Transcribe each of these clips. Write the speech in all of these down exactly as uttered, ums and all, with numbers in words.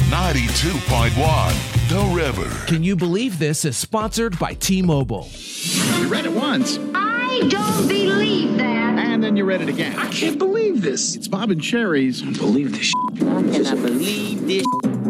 ninety-two point one The River. Can you believe this is sponsored by T-Mobile? You read it once. I don't believe that. And then you read it again. I can't believe this. It's Bob and Sherry's. I don't believe this shit. How can I believe this?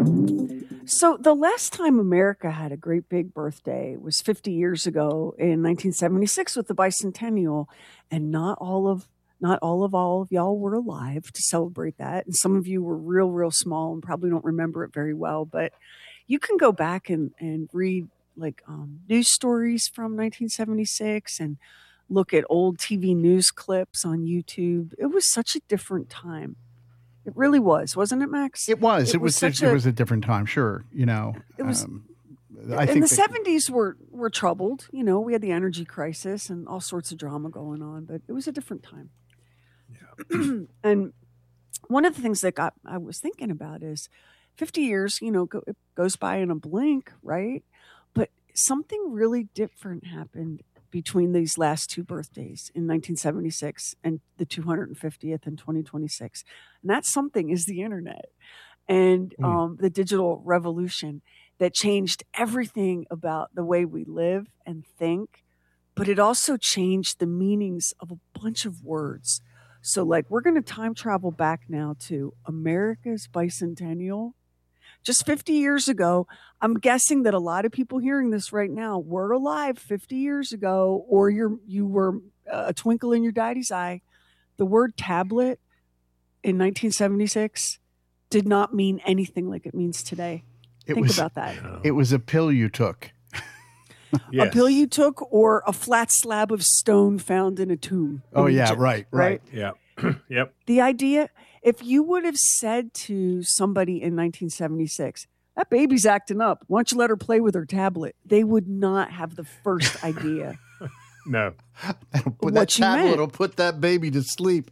So the last time America had a great big birthday was fifty years ago in nineteen seventy-six with the bicentennial, and not all of not all of all of y'all were alive to celebrate that, and some of you were real real small and probably don't remember it very well. But you can go back and and read like um, news stories from nineteen seventy-six and look at old T V news clips on YouTube. It was such a different time. It really was, wasn't it, Max? It was. It, it was. was It, a, it was a different time. Sure, you know. It was. Um, I and think the that, seventies were were troubled. You know, we had the energy crisis and all sorts of drama going on, but it was a different time. Yeah. And one of the things that got I was thinking about is fifty years. You know, go, it goes by in a blink, right? But something really different happened between these last two birthdays in nineteen seventy-six and the two hundred fiftieth in twenty twenty-six. And that something is the internet and mm. um, the digital revolution that changed everything about the way we live and think, but it also changed the meanings of a bunch of words. So like we're going to time travel back now to America's bicentennial. Just fifty years ago, I'm guessing that a lot of people hearing this right now were alive fifty years ago, or you're, you were a twinkle in your daddy's eye. The word tablet in nineteen seventy-six did not mean anything like it means today. It Think was, about that. It was a pill you took. Yes. A pill you took or a flat slab of stone found in a tomb. Oh, yeah, Egypt, right, right. Yeah. Yep. The idea, if you would have said to somebody in nineteen seventy-six, that baby's acting up, why don't you let her play with her tablet? They would not have the first idea. No. That'll put, what that you tablet meant. will put that baby to sleep.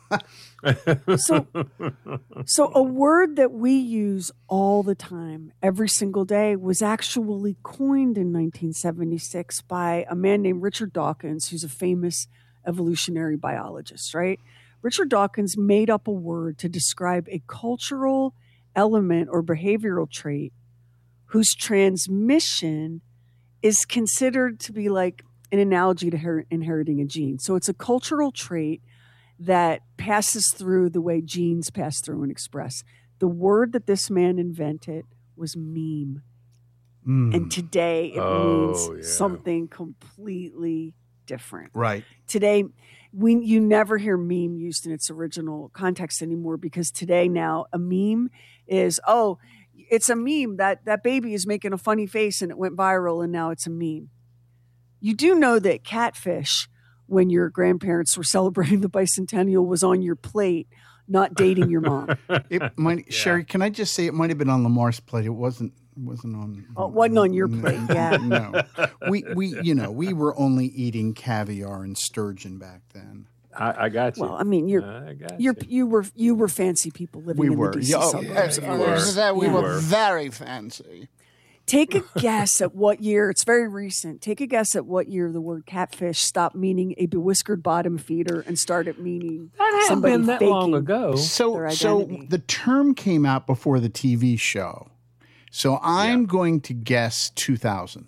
so, so a word that we use all the time, every single day, was actually coined in nineteen seventy-six by a man named Richard Dawkins, who's a famous evolutionary biologist, right? Richard Dawkins made up a word to describe a cultural element or behavioral trait whose transmission is considered to be like an analogy to her inheriting a gene. So it's a cultural trait that passes through the way genes pass through and express. The word that this man invented was meme. Mm. And today it oh, means yeah. something completely different. Right. Today, we you never hear meme used in its original context anymore, because today now a meme is, oh, it's a meme. That, that baby is making a funny face and it went viral and now it's a meme. You do know that catfish, when your grandparents were celebrating the bicentennial, was on your plate, not dating your mom. It might, yeah. Sherry, can I just say it might have been on Lamar's plate? It wasn't. It wasn't on. Oh, it wasn't on your plate. No, yeah. No, we we you know we were only eating caviar and sturgeon back then. I, I got you. Well, I mean, you're I got you're you. you were you were fancy people living we in were. the D C Oh, suburbs. yeah, we were. That we Yeah. were very fancy. Take a guess at what year, it's very recent, take a guess at what year the word catfish stopped meaning a bewhiskered bottom feeder and started meaning that hasn't somebody been that faking long ago. So, their so identity. the term came out before the T V show. So I'm Yeah. going to guess two thousand.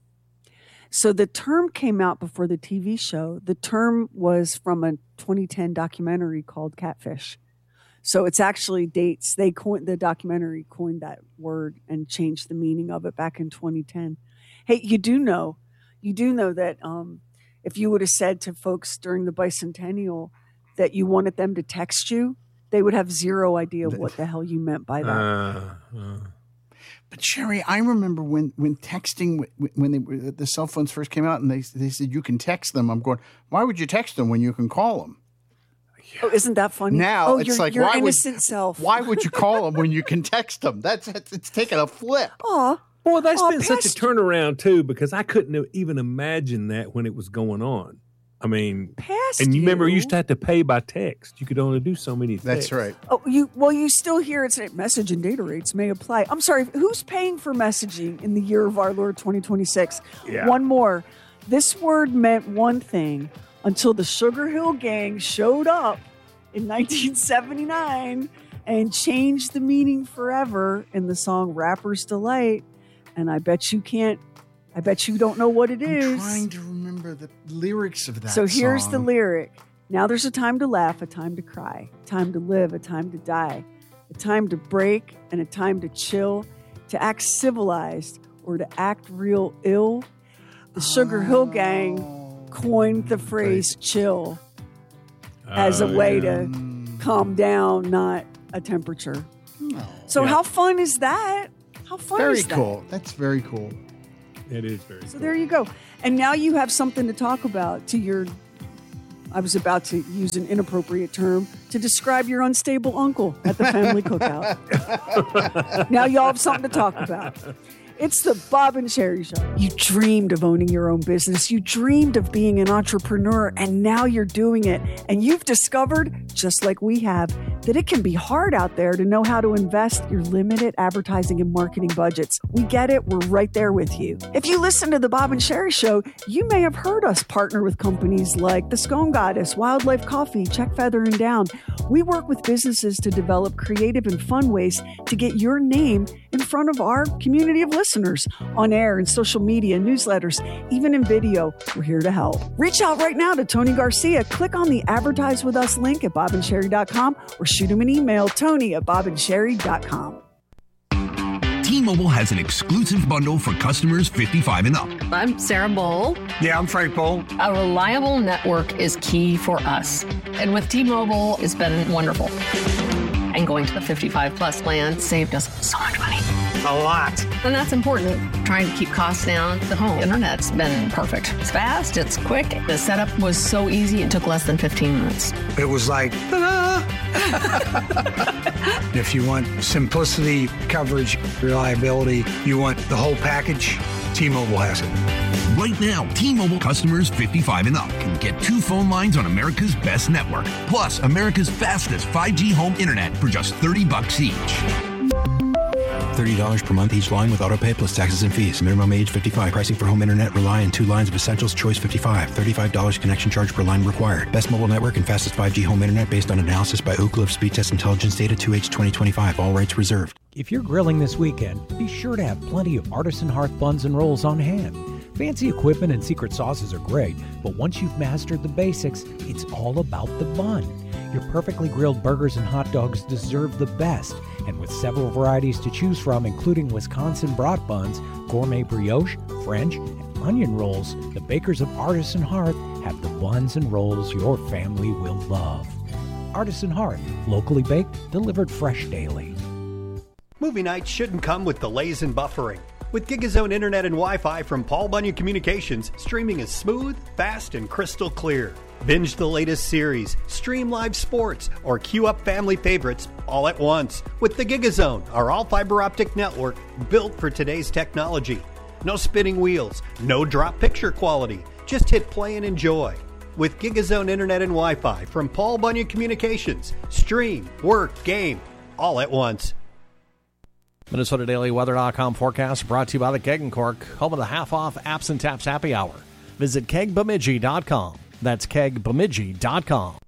So the term came out before the T V show. The term was from a twenty ten documentary called Catfish. So it's actually dates. They coined the documentary coined that word and changed the meaning of it back in twenty ten. Hey, you do know, you do know that um, if you would have said to folks during the bicentennial that you wanted them to text you, they would have zero idea what the hell you meant by that. Uh, uh. But Sherry, I remember when, when texting, when they the cell phones first came out, and they they said you can text them. I'm going, why would you text them when you can call them? Oh, isn't that funny? Now oh, it's your, like, your why innocent would self. why would you call them when you can text them? That's it's, it's taking a flip. Aw. Boy, that's Aw, been such a past- turnaround too, because I couldn't even imagine that when it was going on. I mean, Past and you, you remember you used to have to pay by text. You could only do so many. That's texts. right. Oh, you well, you still hear it say message and data rates may apply. I'm sorry, who's paying for messaging in the year of our Lord twenty twenty-six? Yeah. One more. This word meant one thing until the Sugar Hill Gang showed up in nineteen seventy-nine and changed the meaning forever in the song Rapper's Delight. And I bet you can't, I bet you don't know what it is. I'm trying to remember the lyrics of that So here's song. the lyric. Now there's a time to laugh, a time to cry, a time to live, a time to die, a time to break and a time to chill, to act civilized or to act real ill. The Sugar Hill Gang coined the phrase chill as a way to calm down, not a temperature. Oh, So Yeah. how fun is that? How fun very is that? cool. That's very cool. It is very So cool. there you go. And now you have something to talk about to your, I was about to use an inappropriate term to describe your unstable uncle at the family cookout. Now y'all have something to talk about. It's the Bob and Sherry Show. You dreamed of owning your own business. You dreamed of being an entrepreneur, and now you're doing it. And you've discovered, just like we have, that it can be hard out there to know how to invest your limited advertising and marketing budgets. We get it. We're right there with you. If you listen to the Bob and Sherry Show, you may have heard us partner with companies like the Scone Goddess, Wildlife Coffee, Check Feather and Down. We work with businesses to develop creative and fun ways to get your name in front of our community of listeners on air and social media, newsletters, even in video. We're here to help. Reach out right now to Tony Garcia. Click on the Advertise With Us link at bob and sherry dot com or shoot him an email, Tony at bob and sherry dot com. T-Mobile has an exclusive bundle for customers fifty-five and up. I'm Sarah Bowl. Yeah, I'm Frank Bowl. A reliable network is key for us. And with T-Mobile, it's been wonderful. And going to the fifty-five plus plan saved us so much money. A lot. And that's important. Trying to keep costs down. The home internet's been perfect. It's fast, it's quick. The setup was so easy, it took less than fifteen minutes. It was like, ta-da! If you want simplicity, coverage, reliability, you want the whole package, T-Mobile has it. Right now, T-Mobile customers fifty-five and up can get two phone lines on America's best network, plus America's fastest five G home internet for just thirty bucks each. thirty dollars per month each line with autopay plus taxes and fees. Minimum age fifty-five. Pricing for home internet rely on two lines of Essentials Choice fifty-five. thirty-five dollars connection charge per line required. Best mobile network and fastest five G home internet based on analysis by Oak Cliff Speed Test Intelligence Data two H twenty twenty-five. All rights reserved. If you're grilling this weekend, be sure to have plenty of Artisan Hearth buns and rolls on hand. Fancy equipment and secret sauces are great, but once you've mastered the basics, it's all about the bun. Your perfectly grilled burgers and hot dogs deserve the best. And with several varieties to choose from, including Wisconsin brat buns, gourmet brioche, French, and onion rolls, the bakers of Artisan Hearth have the buns and rolls your family will love. Artisan Hearth, locally baked, delivered fresh daily. Movie nights shouldn't come with delays and buffering. With GigaZone Internet and Wi-Fi from Paul Bunyan Communications, streaming is smooth, fast, and crystal clear. Binge the latest series, stream live sports, or queue up family favorites all at once with the GigaZone, our all-fiber optic network built for today's technology. No spinning wheels, no drop picture quality. Just hit play and enjoy. With GigaZone Internet and Wi-Fi from Paul Bunyan Communications, stream, work, game, all at once. Minnesota Daily Weather dot com forecast brought to you by the Keg and Cork, home of the half-off Apps and Taps happy hour. Visit keg bemidji dot com. That's keg bemidji dot com.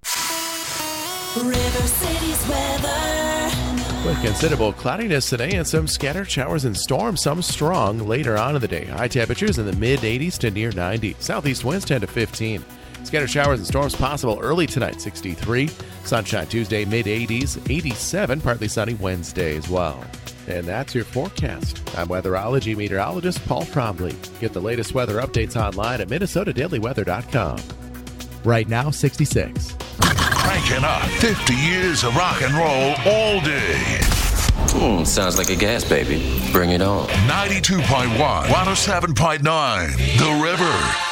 River City's weather. With considerable cloudiness today and some scattered showers and storms, some strong later on in the day. High temperatures in the mid eighties to near ninety. Southeast winds ten to fifteen. Scattered showers and storms possible early tonight, sixty-three. Sunshine Tuesday, mid eighties, eighty-seven. Partly sunny Wednesday as well. And that's your forecast. I'm weatherology meteorologist Paul Trombley. Get the latest weather updates online at Minnesota Daily Weather dot com. Right now, sixty-six. Cranking up fifty years of rock and roll all day. Hmm, sounds like a gas baby. Bring it on. ninety-two point one, one oh seven point nine, The River.